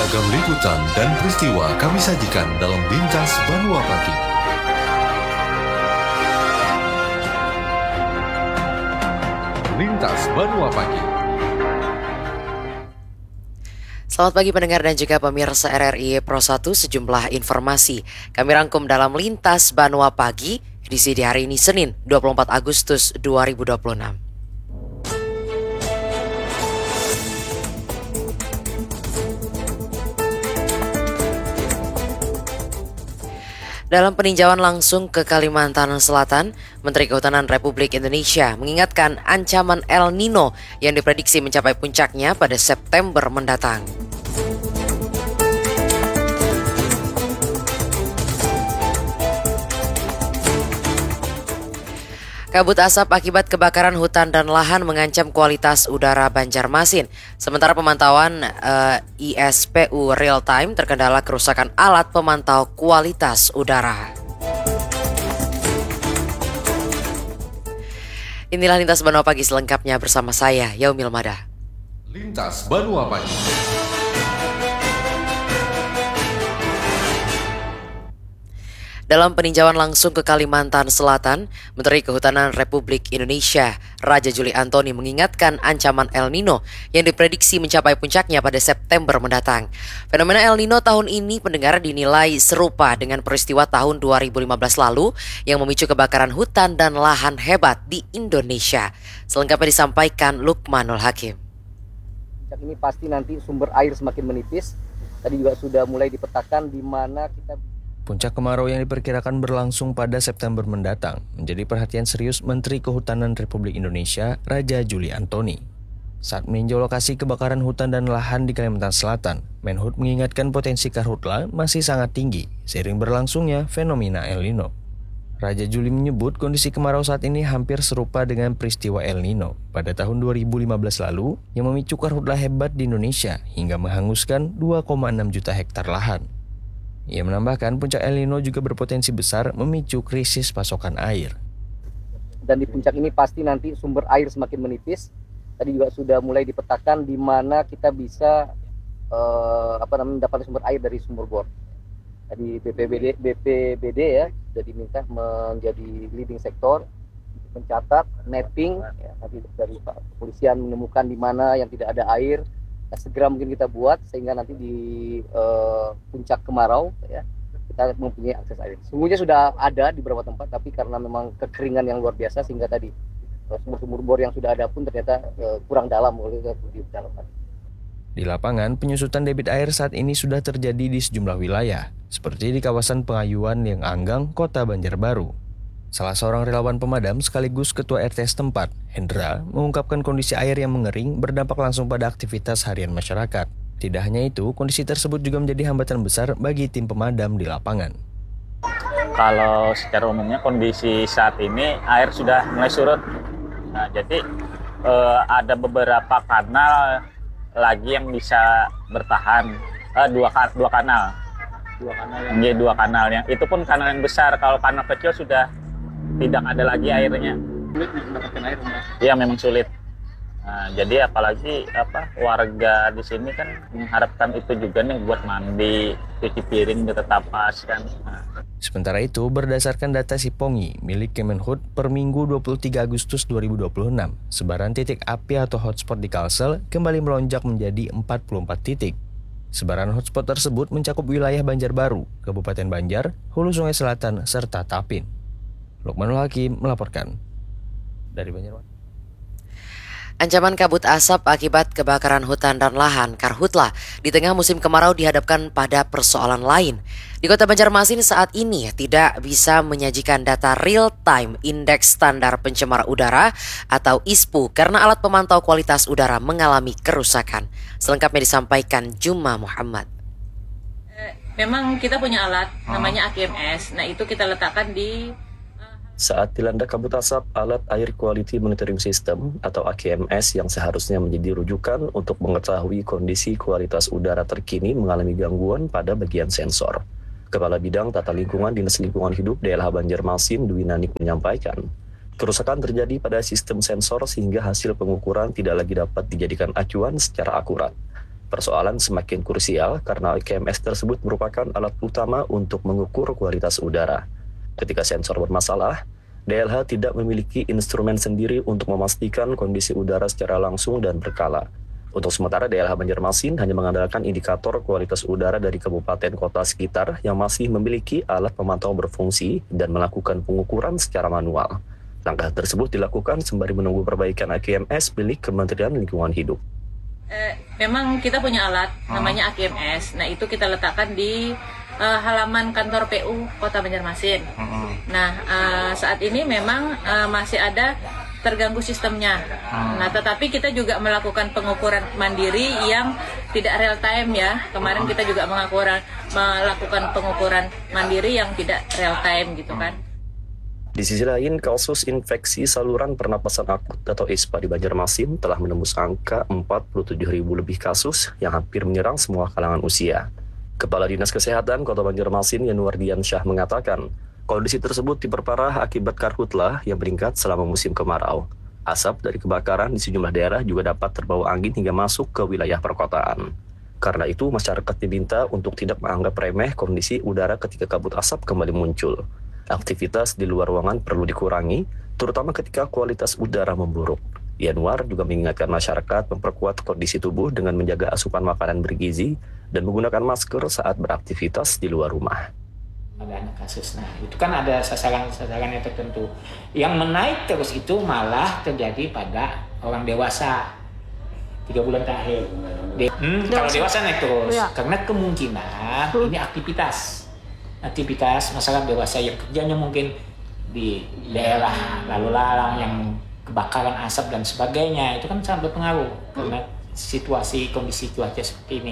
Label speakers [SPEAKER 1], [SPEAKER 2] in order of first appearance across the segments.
[SPEAKER 1] Beragam liputan dan peristiwa kami sajikan dalam Lintas Banua Pagi. Lintas Banua Pagi.
[SPEAKER 2] Selamat pagi pendengar dan juga pemirsa RRI Pro 1, sejumlah informasi kami rangkum dalam Lintas Banua Pagi edisi di hari ini Senin 24 Agustus 2026. Dalam peninjauan langsung ke Kalimantan Selatan, Menteri Kehutanan Republik Indonesia mengingatkan ancaman El Nino yang diprediksi mencapai puncaknya pada September mendatang. Kabut asap akibat kebakaran hutan dan lahan mengancam kualitas udara Banjarmasin. Sementara pemantauan ISPU real time terkendala kerusakan alat pemantau kualitas udara. Inilah Lintas Banua Pagi selengkapnya bersama saya, Yaumil Mada.
[SPEAKER 1] Lintas Banua Pagi.
[SPEAKER 2] Dalam peninjauan langsung ke Kalimantan Selatan, Menteri Kehutanan Republik Indonesia, Raja Juli Antoni mengingatkan ancaman El Nino yang diprediksi mencapai puncaknya pada September mendatang. Fenomena El Nino tahun ini pendengar dinilai serupa dengan peristiwa tahun 2015 lalu yang memicu kebakaran hutan dan lahan hebat di Indonesia. Selengkapnya disampaikan Lukmanul Hakim.
[SPEAKER 3] Puncak ini pasti nanti sumber air semakin menipis. Tadi juga sudah mulai dipetakan di mana kita.
[SPEAKER 4] Puncak kemarau yang diperkirakan berlangsung pada September mendatang menjadi perhatian serius Menteri Kehutanan Republik Indonesia, Raja Juli Antoni. Saat meninjau lokasi kebakaran hutan dan lahan di Kalimantan Selatan, Menhub mengingatkan potensi karhutla masih sangat tinggi seiring berlangsungnya fenomena El Nino. Raja Juli menyebut kondisi kemarau saat ini hampir serupa dengan peristiwa El Nino pada tahun 2015 lalu yang memicu karhutla hebat di Indonesia hingga menghanguskan 2,6 juta hektar lahan. Ia menambahkan puncak El Nino juga berpotensi besar memicu krisis pasokan air.
[SPEAKER 3] Dan di puncak ini pasti nanti sumber air semakin menipis. Tadi juga sudah mulai dipetakan di mana kita bisa mendapat sumber air dari sumur bor. Tadi BPBD ya sudah diminta menjadi leading sektor, mencatat mapping. Ya, nanti dari Pak Kepolisian menemukan di mana yang tidak ada air. Segera mungkin kita buat sehingga nanti di puncak kemarau ya kita mempunyai akses air. Sungguhnya sudah ada di beberapa tempat, tapi karena memang kekeringan yang luar biasa sehingga tadi sumur-sumur bor yang sudah ada pun ternyata kurang dalam oleh didalamkan.
[SPEAKER 4] Di lapangan, penyusutan debit air saat ini sudah terjadi di sejumlah wilayah, seperti di kawasan Pengayuan yang Anggang, Kota Banjarbaru. Salah seorang relawan pemadam sekaligus ketua RT setempat, Hendra, mengungkapkan kondisi air yang mengering berdampak langsung pada aktivitas harian masyarakat. Tidak hanya itu, kondisi tersebut juga menjadi hambatan besar bagi tim pemadam di lapangan.
[SPEAKER 5] Kalau secara umumnya kondisi saat ini air sudah mulai surut. Nah, jadi ada beberapa kanal lagi yang bisa bertahan, dua kanal. Dua kanal yang itu pun kanal yang besar. Kalau kanal kecil sudah tidak ada lagi airnya.
[SPEAKER 3] Sulit mendapatkan air.
[SPEAKER 5] Iya, memang sulit. Nah, jadi apalagi warga di sini kan mengharapkan itu juga nih buat mandi, cuci piring tetap pas kan. Nah.
[SPEAKER 4] Sementara itu, berdasarkan data Sipongi milik Kemenhub per Minggu 23 Agustus 2026, sebaran titik api atau hotspot di Kalsel kembali melonjak menjadi 44 titik. Sebaran hotspot tersebut mencakup wilayah Banjarbaru, Kabupaten Banjar, Hulu Sungai Selatan, serta Tapin. Lukmanul Hakim melaporkan dari Banjarmasin.
[SPEAKER 2] Ancaman kabut asap akibat kebakaran hutan dan lahan karhutla di tengah musim kemarau dihadapkan pada persoalan lain. Di Kota Banjarmasin saat ini tidak bisa menyajikan data real-time indeks standar pencemar udara atau ISPU karena alat pemantau kualitas udara mengalami kerusakan. Selengkapnya disampaikan Juma Muhammad.
[SPEAKER 6] Memang kita punya alat namanya AKMS. Nah, itu kita letakkan di
[SPEAKER 7] saat dilanda kabut asap, alat Air Quality Monitoring System atau AQMS yang seharusnya menjadi rujukan untuk mengetahui kondisi kualitas udara terkini mengalami gangguan pada bagian sensor. Kepala Bidang Tata Lingkungan Dinas Lingkungan Hidup Daerah Banjarmasin, Dwi Nanik menyampaikan, kerusakan terjadi pada sistem sensor sehingga hasil pengukuran tidak lagi dapat dijadikan acuan secara akurat. Persoalan semakin krusial karena AKMS tersebut merupakan alat utama untuk mengukur kualitas udara. Ketika sensor bermasalah, DLH tidak memiliki instrumen sendiri untuk memastikan kondisi udara secara langsung dan berkala. Untuk sementara, DLH Banjarmasin hanya mengandalkan indikator kualitas udara dari kabupaten kota sekitar yang masih memiliki alat pemantau berfungsi dan melakukan pengukuran secara manual. Langkah tersebut dilakukan sembari menunggu perbaikan AKMS milik Kementerian Lingkungan Hidup.
[SPEAKER 6] Memang kita punya alat namanya AKMS. Nah, itu kita letakkan di halaman kantor PU Kota Banjarmasin. Nah, saat ini memang masih ada terganggu sistemnya. Nah, tetapi kita juga melakukan pengukuran mandiri yang tidak real time ya. Kemarin kita juga melakukan pengukuran mandiri yang tidak real time gitu kan.
[SPEAKER 7] Di sisi lain, kasus infeksi saluran pernapasan akut atau ISPA di Banjarmasin telah menembus angka 47.000 lebih kasus yang hampir menyerang semua kalangan usia. Kepala Dinas Kesehatan Kota Banjarmasin Yanuardian Syah mengatakan, kondisi tersebut diperparah akibat karhutlah yang meningkat selama musim kemarau. Asap dari kebakaran di sejumlah daerah juga dapat terbawa angin hingga masuk ke wilayah perkotaan. Karena itu, masyarakat diminta untuk tidak menganggap remeh kondisi udara ketika kabut asap kembali muncul. Aktivitas di luar ruangan perlu dikurangi, terutama ketika kualitas udara memburuk. Yanuar juga mengingatkan masyarakat memperkuat kondisi tubuh dengan menjaga asupan makanan bergizi dan menggunakan masker saat beraktivitas di luar rumah.
[SPEAKER 8] Ada kasus, nah itu kan ada sasaran-sasaran yang tertentu. Yang menaik terus itu malah terjadi pada orang dewasa 3 bulan terakhir. Kalau dewasa naik terus, karena kemungkinan ini aktivitas masyarakat dewasa yang kerjanya mungkin di daerah lalu lalang yang kebakaran asap dan sebagainya, itu kan sangat berpengaruh karena kondisi cuaca seperti ini.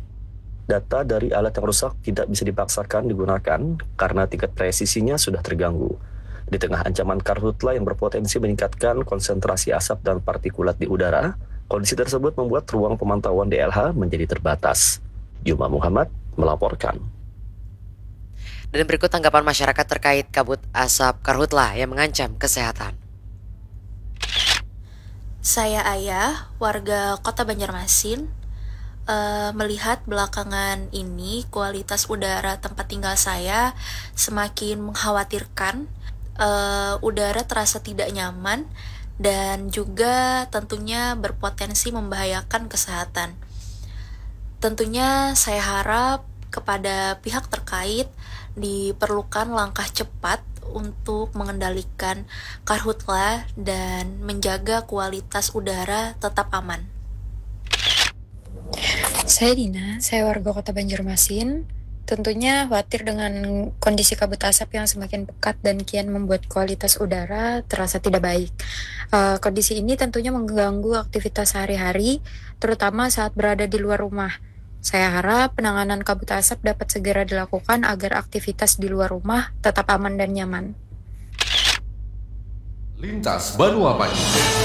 [SPEAKER 7] Data dari alat yang rusak tidak bisa dipaksakan digunakan karena tingkat presisinya sudah terganggu. Di tengah ancaman karhutla yang berpotensi meningkatkan konsentrasi asap dan partikulat di udara, kondisi tersebut membuat ruang pemantauan DLH menjadi terbatas. Juma Muhammad melaporkan.
[SPEAKER 2] Dan berikut tanggapan masyarakat terkait kabut asap karhutla yang mengancam kesehatan.
[SPEAKER 9] Saya Ayah, warga Kota Banjarmasin, melihat belakangan ini kualitas udara tempat tinggal saya semakin mengkhawatirkan. Udara terasa tidak nyaman dan juga tentunya berpotensi membahayakan kesehatan. Tentunya saya harap kepada pihak terkait diperlukan langkah cepat untuk mengendalikan karhutla dan menjaga kualitas udara tetap aman.
[SPEAKER 10] Saya Dina, saya warga Kota Banjarmasin. Tentunya khawatir dengan kondisi kabut asap yang semakin pekat dan kian membuat kualitas udara terasa tidak baik. Kondisi ini tentunya mengganggu aktivitas sehari-hari, terutama saat berada di luar rumah. Saya harap penanganan kabut asap dapat segera dilakukan agar aktivitas di luar rumah tetap aman dan nyaman.
[SPEAKER 1] Lintas Banua Pagi.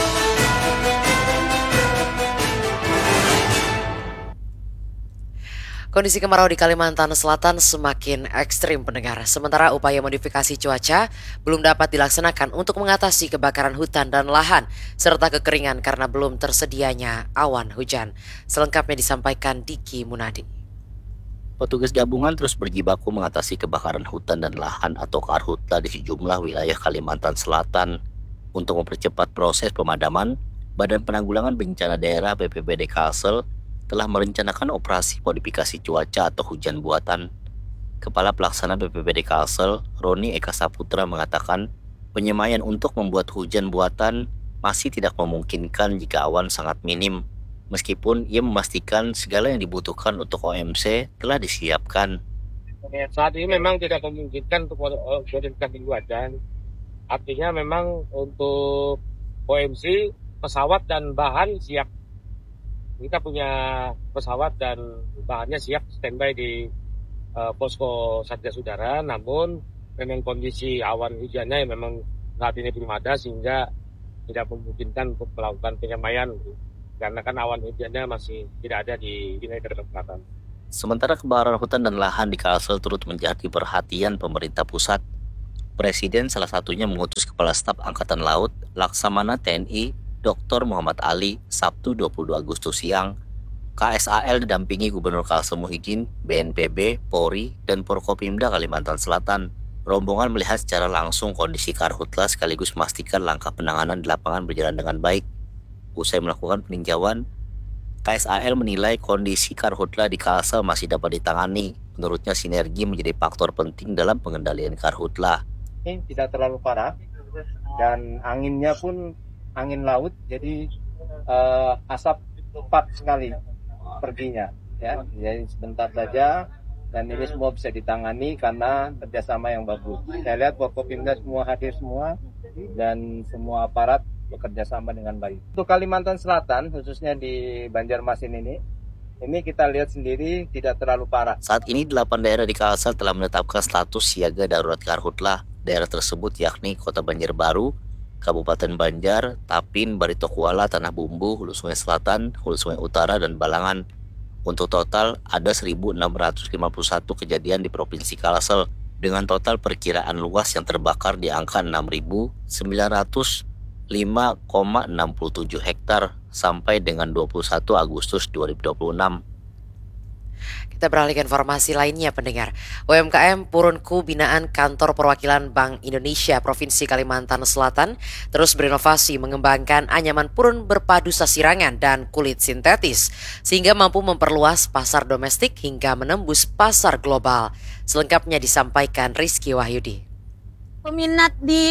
[SPEAKER 2] Kondisi kemarau di Kalimantan Selatan semakin ekstrim pendengar. Sementara upaya modifikasi cuaca belum dapat dilaksanakan untuk mengatasi kebakaran hutan dan lahan serta kekeringan karena belum tersedianya awan hujan. Selengkapnya disampaikan Diki Munadi.
[SPEAKER 11] Petugas gabungan terus berjibaku mengatasi kebakaran hutan dan lahan atau karhutla di sejumlah wilayah Kalimantan Selatan. Untuk mempercepat proses pemadaman, Badan Penanggulangan Bencana Daerah BPBD Kalsel telah merencanakan operasi modifikasi cuaca atau hujan buatan. Kepala Pelaksana BPBD Kalsel, Roni Eka Saputra mengatakan, penyemaian untuk membuat hujan buatan masih tidak memungkinkan jika awan sangat minim. Meskipun ia memastikan segala yang dibutuhkan untuk OMC telah disiapkan.
[SPEAKER 12] Saat ini memang tidak memungkinkan untuk modifikasi cuaca. Artinya memang untuk OMC, pesawat dan bahan siap. Kita punya pesawat dan bahannya siap standby di posko Satgas Udara, namun memang kondisi awan hujannya yang memang saat ini belum ada sehingga tidak memungkinkan untuk melakukan penyemaian karena kan awan hujannya masih tidak ada di wilayah Kalimantan Selatan.
[SPEAKER 11] Sementara kebakaran hutan dan lahan di Kalsel turut menjadi perhatian pemerintah pusat. Presiden salah satunya mengutus Kepala Staf Angkatan Laut Laksamana TNI Dr. Muhammad Ali Sabtu 22 Agustus siang KSAL didampingi Gubernur Kalsel Muhyiddin, BNPB, Polri, dan Forkopimda Kalimantan Selatan. Rombongan melihat secara langsung kondisi karhutla sekaligus memastikan langkah penanganan di lapangan berjalan dengan baik. Usai melakukan peninjauan, KSAL menilai kondisi karhutla di Kalsel masih dapat ditangani. Menurutnya sinergi menjadi faktor penting dalam pengendalian karhutla.
[SPEAKER 13] Ini tidak terlalu parah dan anginnya pun angin laut, jadi asap cepat sekali perginya, ya. Jadi sebentar saja dan ini semua bisa ditangani karena kerjasama yang bagus. Saya lihat Forkopimda semua hadir semua dan semua aparat bekerja sama dengan baik. Untuk Kalimantan Selatan, khususnya di Banjarmasin ini kita lihat sendiri tidak terlalu parah.
[SPEAKER 11] Saat ini 8 daerah di Kalsel telah menetapkan status siaga darurat karhutla. Daerah tersebut yakni Kota Banjarbaru, Kabupaten Banjar, Tapin, Barito Kuala, Tanah Bumbu, Hulu Sungai Selatan, Hulu Sungai Utara, dan Balangan. Untuk total ada 1.651 kejadian di Provinsi Kalsel dengan total perkiraan luas yang terbakar di angka 6.905,67 hektar sampai dengan 21 Agustus 2026.
[SPEAKER 2] Kita beralih ke informasi lainnya pendengar. UMKM Purunku binaan Kantor Perwakilan Bank Indonesia Provinsi Kalimantan Selatan terus berinovasi mengembangkan anyaman purun berpadu sasirangan dan kulit sintetis sehingga mampu memperluas pasar domestik hingga menembus pasar global. Selengkapnya disampaikan Rizky Wahyudi.
[SPEAKER 14] Peminat di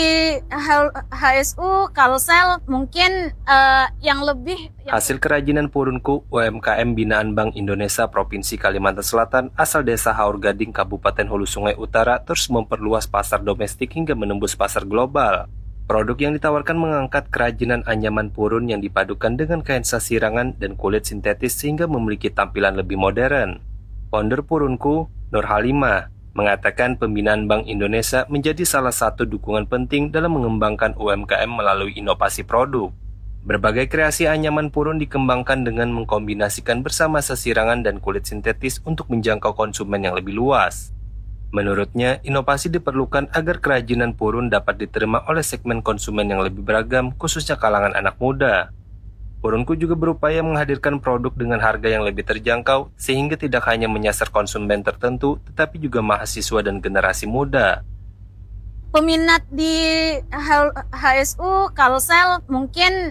[SPEAKER 14] HSU Kalsel mungkin yang lebih
[SPEAKER 4] Hasil kerajinan purunku UMKM binaan Bank Indonesia Provinsi Kalimantan Selatan asal Desa Haur Gading Kabupaten Hulu Sungai Utara terus memperluas pasar domestik hingga menembus pasar global. Produk yang ditawarkan mengangkat kerajinan anyaman purun yang dipadukan dengan kain sasirangan dan kulit sintetis sehingga memiliki tampilan lebih modern. Founder Purunku, Nur Halimah, mengatakan pembinaan Bank Indonesia menjadi salah satu dukungan penting dalam mengembangkan UMKM melalui inovasi produk. Berbagai kreasi anyaman purun dikembangkan dengan mengkombinasikan bersama sasirangan dan kulit sintetis untuk menjangkau konsumen yang lebih luas. Menurutnya, inovasi diperlukan agar kerajinan purun dapat diterima oleh segmen konsumen yang lebih beragam, khususnya kalangan anak muda. Purunku juga berupaya menghadirkan produk dengan harga yang lebih terjangkau sehingga tidak hanya menyasar konsumen tertentu tetapi juga mahasiswa dan generasi muda.
[SPEAKER 14] Peminat di HSU Kalsel mungkin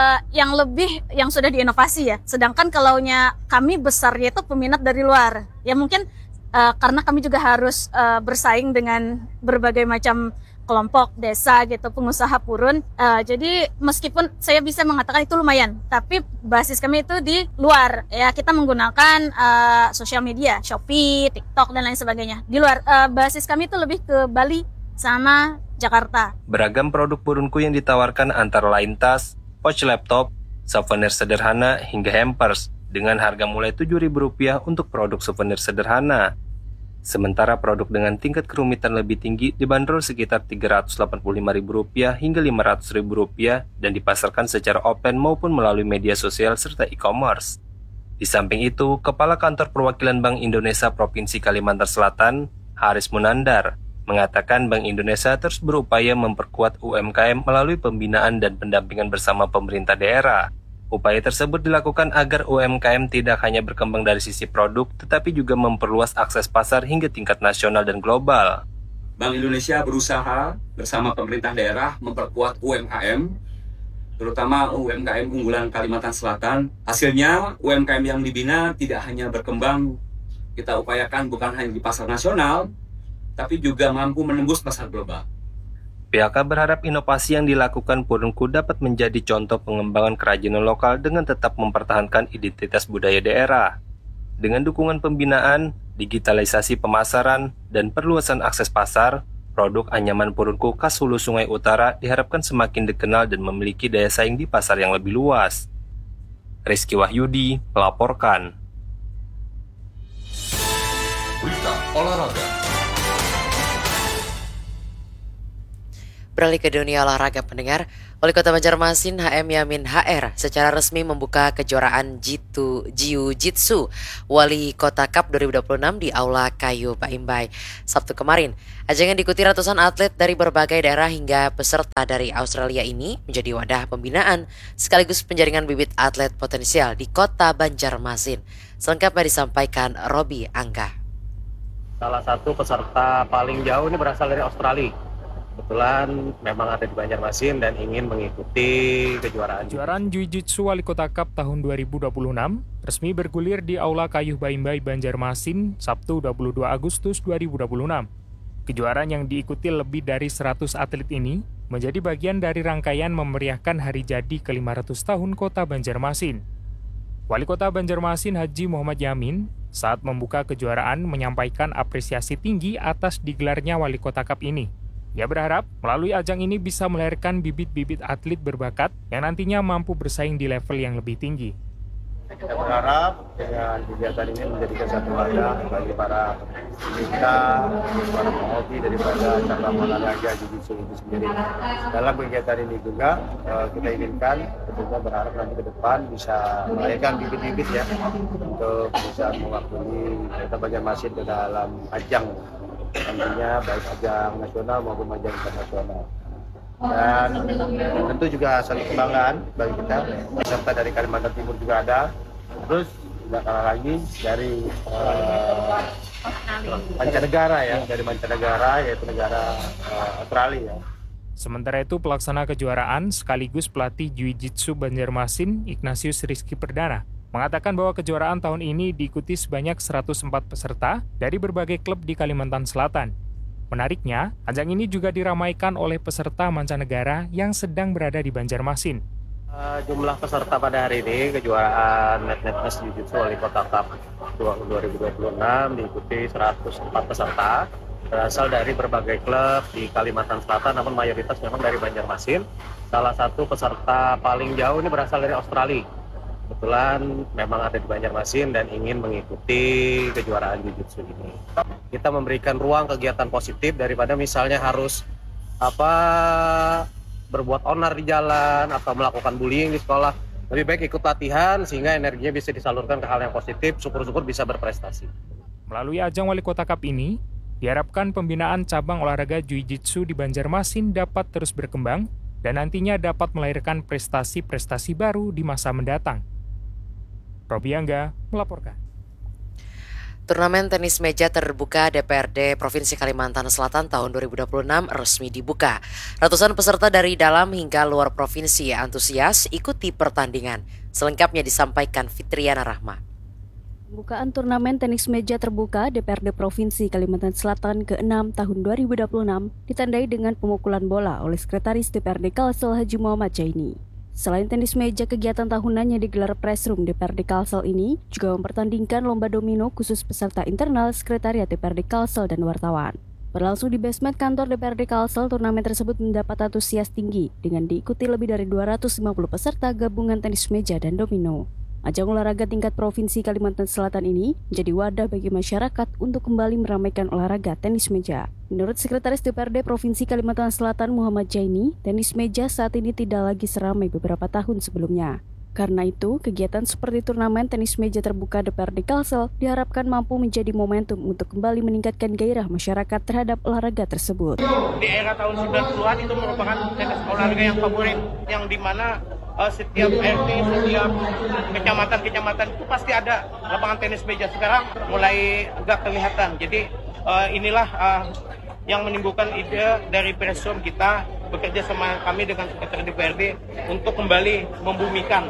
[SPEAKER 14] yang sudah diinovasi ya. Sedangkan kalaunya kami besarnya itu peminat dari luar. Ya mungkin karena kami juga harus bersaing dengan berbagai macam kelompok desa gitu, pengusaha purun. Jadi meskipun saya bisa mengatakan itu lumayan, tapi basis kami itu di luar. Ya kita menggunakan sosial media, Shopee, TikTok dan lain sebagainya. Di luar basis kami itu lebih ke Bali sama Jakarta.
[SPEAKER 4] Beragam produk purunku yang ditawarkan antara lain tas, pouch laptop, souvenir sederhana hingga hampers dengan harga mulai Rp7.000 untuk produk souvenir sederhana. Sementara produk dengan tingkat kerumitan lebih tinggi dibanderol sekitar Rp385.000 hingga Rp500.000 dan dipasarkan secara open maupun melalui media sosial serta e-commerce. Di samping itu, Kepala Kantor Perwakilan Bank Indonesia Provinsi Kalimantan Selatan, Haris Munandar, mengatakan Bank Indonesia terus berupaya memperkuat UMKM melalui pembinaan dan pendampingan bersama pemerintah daerah. Upaya tersebut dilakukan agar UMKM tidak hanya berkembang dari sisi produk, tetapi juga memperluas akses pasar hingga tingkat nasional dan global.
[SPEAKER 15] Bank Indonesia berusaha bersama pemerintah daerah memperkuat UMKM, terutama UMKM unggulan Kalimantan Selatan. Hasilnya, UMKM yang dibina tidak hanya berkembang, kita upayakan bukan hanya di pasar nasional, tapi juga mampu menembus pasar global.
[SPEAKER 4] PHK berharap inovasi yang dilakukan Purunku dapat menjadi contoh pengembangan kerajinan lokal dengan tetap mempertahankan identitas budaya daerah. Dengan dukungan pembinaan, digitalisasi pemasaran, dan perluasan akses pasar, produk anyaman Purunku khas Hulu Sungai Utara diharapkan semakin dikenal dan memiliki daya saing di pasar yang lebih luas. Rizky Wahyudi melaporkan.
[SPEAKER 1] Berita olahraga.
[SPEAKER 2] Beralih ke dunia olahraga pendengar, Wali Kota Banjarmasin HM Yamin HR secara resmi membuka kejuaraan Jiu-Jitsu Wali Kota Cup 2026 di Aula Kayu Baimbai Sabtu kemarin. Ajang yang diikuti ratusan atlet dari berbagai daerah hingga peserta dari Australia ini menjadi wadah pembinaan sekaligus penjaringan bibit atlet potensial di Kota Banjarmasin. Selengkapnya disampaikan Robi Angga.
[SPEAKER 16] Salah satu peserta paling jauh ini berasal dari Australia. Kebetulan memang ada di Banjarmasin dan ingin mengikuti kejuaraan.
[SPEAKER 17] Kejuaraan Jiu-Jitsu Wali Kota Cup tahun 2026 resmi bergulir di Aula Kayu Baimbai Banjarmasin Sabtu 22 Agustus 2026. Kejuaraan yang diikuti lebih dari 100 atlet ini menjadi bagian dari rangkaian memeriahkan hari jadi ke-500 tahun Kota Banjarmasin. Wali Kota Banjarmasin Haji Muhammad Yamin saat membuka kejuaraan menyampaikan apresiasi tinggi atas digelarnya Wali Kota Cup ini. Ia berharap melalui ajang ini bisa melahirkan bibit-bibit atlet berbakat yang nantinya mampu bersaing di level yang lebih tinggi.
[SPEAKER 16] Kita berharap dengan kegiatan ini menjadikan satu wadah bagi para pecinta, para pehobi daripada cabang olahraga jiu-jitsu itu sendiri. Dalam kegiatan ini juga kita inginkan, tentunya berharap nanti ke depan bisa melahirkan bibit-bibit ya untuk bisa mewakili Kota Banjarmasin ke dalam ajang. Nantinya baik ajang nasional maupun ajang internasional. Dan tentu juga satu kebanggaan bagi kita, peserta dari Kalimantan Timur juga ada. Terus tidak kalah lagi dari mancanegara ya, dari mancanegara yaitu negara Australia.
[SPEAKER 17] Sementara itu pelaksana kejuaraan sekaligus pelatih Jiu-Jitsu Banjarmasin Ignatius Rizky Perdana mengatakan bahwa kejuaraan tahun ini diikuti sebanyak 104 peserta dari berbagai klub di Kalimantan Selatan. Menariknya, ajang ini juga diramaikan oleh peserta mancanegara yang sedang berada di Banjarmasin.
[SPEAKER 16] Jumlah peserta pada hari ini kejuaraan Netmas Jiu-Jitsu Wali Kota Cup 2026 diikuti 104 peserta berasal dari berbagai klub di Kalimantan Selatan, namun mayoritas memang dari Banjarmasin. Salah satu peserta paling jauh ini berasal dari Australia. Kebetulan memang ada di Banjarmasin dan ingin mengikuti kejuaraan Jiu-Jitsu ini. Kita memberikan ruang kegiatan positif daripada misalnya harus berbuat onar di jalan atau melakukan bullying di sekolah. Lebih baik ikut latihan sehingga energinya bisa disalurkan ke hal yang positif, syukur-syukur bisa berprestasi.
[SPEAKER 17] Melalui ajang Wali Kota Cup ini, diharapkan pembinaan cabang olahraga Jiu-Jitsu di Banjarmasin dapat terus berkembang dan nantinya dapat melahirkan prestasi-prestasi baru di masa mendatang. Robi Angga melaporkan.
[SPEAKER 2] Turnamen tenis meja terbuka DPRD Provinsi Kalimantan Selatan tahun 2026 resmi dibuka. Ratusan peserta dari dalam hingga luar provinsi antusias ikuti pertandingan. Selengkapnya disampaikan Fitriana Rahma.
[SPEAKER 18] Pembukaan turnamen tenis meja terbuka DPRD Provinsi Kalimantan Selatan ke-6 tahun 2026 ditandai dengan pemukulan bola oleh Sekretaris DPRD Kalsel Haji Muhammad Jaini. Selain tenis meja, kegiatan tahunan yang digelar Press Room DPRD Kalsel ini juga mempertandingkan lomba domino khusus peserta internal Sekretariat DPRD Kalsel dan wartawan. Berlangsung di basement kantor DPRD Kalsel, turnamen tersebut mendapat antusias tinggi dengan diikuti lebih dari 250 peserta gabungan tenis meja dan domino. Ajang olahraga tingkat Provinsi Kalimantan Selatan ini menjadi wadah bagi masyarakat untuk kembali meramaikan olahraga tenis meja. Menurut Sekretaris DPRD Provinsi Kalimantan Selatan Muhammad Jaini, tenis meja saat ini tidak lagi seramai beberapa tahun sebelumnya. Karena itu, kegiatan seperti turnamen tenis meja terbuka DPRD Kalsel diharapkan mampu menjadi momentum untuk kembali meningkatkan gairah masyarakat terhadap olahraga tersebut.
[SPEAKER 19] Di era tahun 90-an itu merupakan tenis olahraga yang favorit, yang dimana setiap RT, setiap kecamatan itu pasti ada lapangan tenis meja. Sekarang mulai agak kelihatan. Jadi inilah yang menimbulkan ide dari Press Room kita bekerja sama kami dengan Sekretariat DPRD untuk kembali membumikan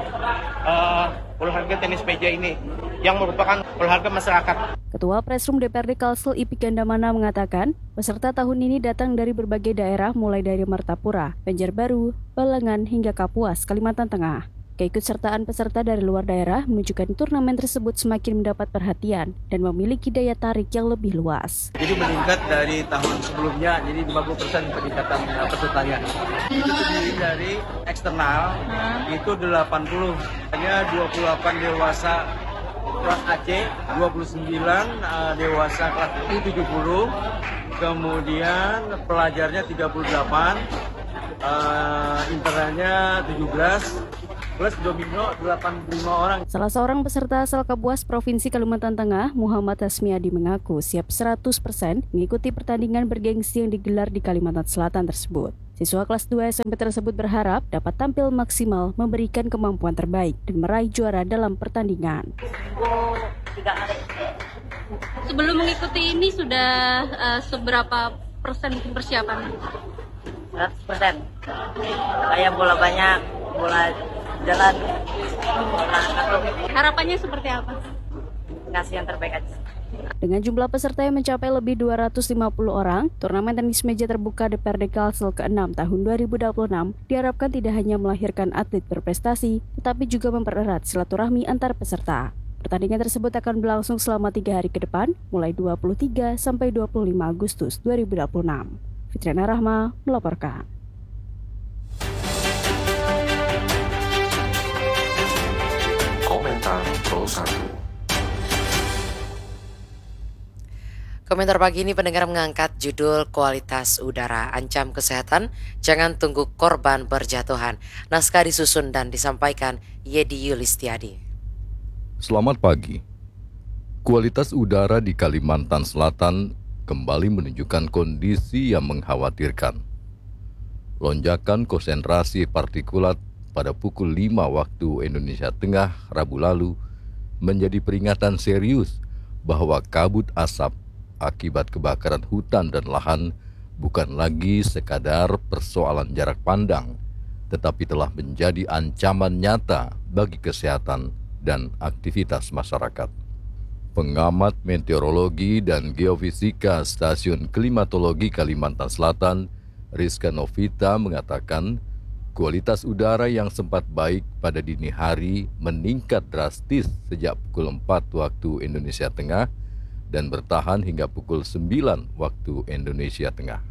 [SPEAKER 19] olahraga tenis meja ini yang merupakan olahraga masyarakat.
[SPEAKER 18] Ketua Press Room DPRD Kalsel Ipik Gandamana mengatakan, peserta tahun ini datang dari berbagai daerah mulai dari Martapura, Banjarbaru, Balangan hingga Kapuas, Kalimantan Tengah. Keikutsertaan peserta dari luar daerah menunjukkan turnamen tersebut semakin mendapat perhatian dan memiliki daya tarik yang lebih luas.
[SPEAKER 20] Jadi meningkat dari tahun sebelumnya, jadi 50% peningkatan pesertanya. Itu terdiri dari eksternal, itu 80, hanya 28 dewasa kelas AC, 29 dewasa kelas U 70, kemudian pelajarnya 38, internalnya 17 plus domino 85 orang.
[SPEAKER 18] Salah seorang peserta asal Kabuas Provinsi Kalimantan Tengah, Muhammad Hasmiadi mengaku siap 100% mengikuti pertandingan bergengsi yang digelar di Kalimantan Selatan tersebut. Siswa kelas 2 SMP tersebut berharap dapat tampil maksimal, memberikan kemampuan terbaik dan meraih juara dalam pertandingan.
[SPEAKER 21] Sebelum mengikuti ini sudah seberapa persen persiapan?
[SPEAKER 22] 100%. Kayak bola banyak, bola jalan.
[SPEAKER 21] Harapannya seperti apa?
[SPEAKER 22] Kasih yang terbaik aja.
[SPEAKER 18] Dengan jumlah peserta yang mencapai lebih 250 orang, turnamen tenis meja terbuka DPRD Kalsel ke-6 tahun 2026 diharapkan tidak hanya melahirkan atlet berprestasi, tetapi juga mempererat silaturahmi antar peserta. Pertandingan tersebut akan berlangsung selama 3 hari ke depan, mulai 23 sampai 25 Agustus 2026. Fitriana Rahma melaporkan.
[SPEAKER 1] Komentar Pro 1.
[SPEAKER 2] Komentar pagi ini pendengar mengangkat judul Kualitas Udara Ancam Kesehatan, Jangan Tunggu Korban Berjatuhan. Naskah disusun dan disampaikan Yedi Yulistiadi.
[SPEAKER 23] Selamat pagi. Kualitas udara di Kalimantan Selatan kembali menunjukkan kondisi yang mengkhawatirkan. Lonjakan konsentrasi partikulat pada pukul 5 waktu Indonesia Tengah Rabu lalu menjadi peringatan serius bahwa kabut asap akibat kebakaran hutan dan lahan bukan lagi sekadar persoalan jarak pandang, tetapi telah menjadi ancaman nyata bagi kesehatan dan aktivitas masyarakat. Pengamat meteorologi dan geofisika Stasiun Klimatologi Kalimantan Selatan, Rizka Novita mengatakan, kualitas udara yang sempat baik pada dini hari meningkat drastis sejak pukul 4 waktu Indonesia Tengah dan bertahan hingga pukul 9 waktu Indonesia Tengah.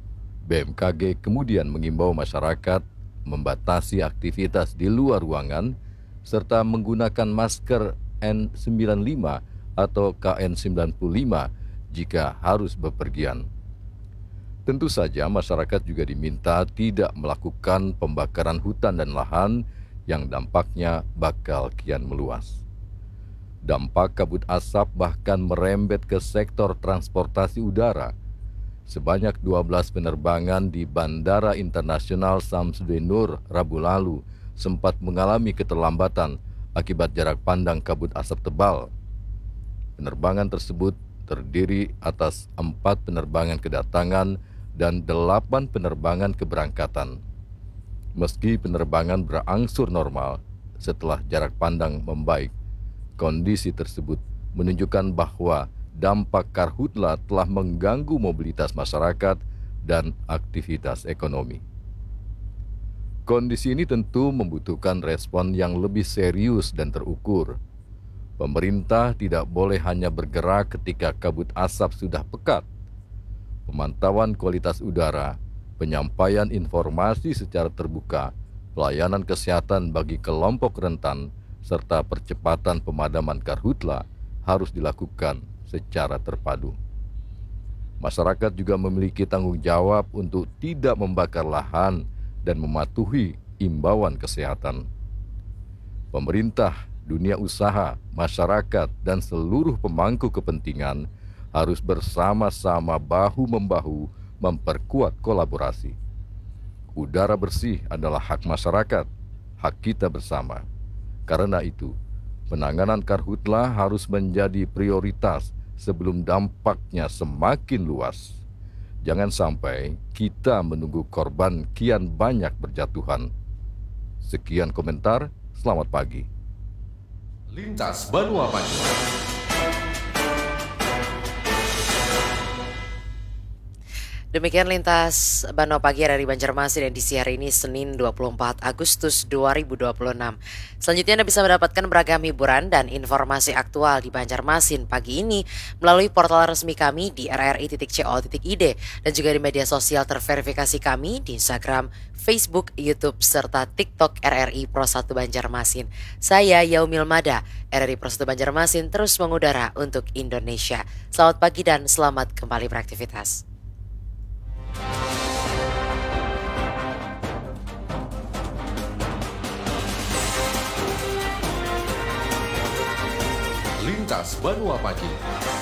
[SPEAKER 23] BMKG kemudian mengimbau masyarakat membatasi aktivitas di luar ruangan serta menggunakan masker N95 atau KN95 jika harus bepergian. Tentu saja masyarakat juga diminta tidak melakukan pembakaran hutan dan lahan yang dampaknya bakal kian meluas. Dampak kabut asap bahkan merembet ke sektor transportasi udara. Sebanyak 12 penerbangan di Bandara Internasional Samsudin Nur Rabu lalu sempat mengalami keterlambatan akibat jarak pandang kabut asap tebal. Penerbangan tersebut terdiri atas 4 penerbangan kedatangan dan 8 penerbangan keberangkatan. Meski penerbangan berangsur normal setelah jarak pandang membaik, kondisi tersebut menunjukkan bahwa dampak karhutla telah mengganggu mobilitas masyarakat dan aktivitas ekonomi. Kondisi ini tentu membutuhkan respon yang lebih serius dan terukur. Pemerintah tidak boleh hanya bergerak ketika kabut asap sudah pekat. Pemantauan kualitas udara, penyampaian informasi secara terbuka, pelayanan kesehatan bagi kelompok rentan, serta percepatan pemadaman karhutla harus dilakukan secara terpadu. Masyarakat juga memiliki tanggung jawab untuk tidak membakar lahan dan mematuhi imbauan kesehatan. Pemerintah, dunia usaha, masyarakat, dan seluruh pemangku kepentingan harus bersama-sama bahu-membahu memperkuat kolaborasi. Udara bersih adalah hak masyarakat, hak kita bersama. Karena itu, penanganan karhutla harus menjadi prioritas sebelum dampaknya semakin luas. Jangan sampai kita menunggu korban kian banyak berjatuhan. Sekian komentar, selamat pagi.
[SPEAKER 1] Lintas Banua Pagi.
[SPEAKER 2] Demikian Lintas Banua Pagi dari Banjarmasin edisi hari ini Senin 24 Agustus 2026. Selanjutnya Anda bisa mendapatkan beragam hiburan dan informasi aktual di Banjarmasin pagi ini melalui portal resmi kami di rri.co.id dan juga di media sosial terverifikasi kami di Instagram, Facebook, YouTube, serta TikTok RRI Pro 1 Banjarmasin. Saya Yaumil Mada, RRI Pro 1 Banjarmasin terus mengudara untuk Indonesia. Selamat pagi dan selamat kembali beraktivitas.
[SPEAKER 1] Lintas Banua Pagi.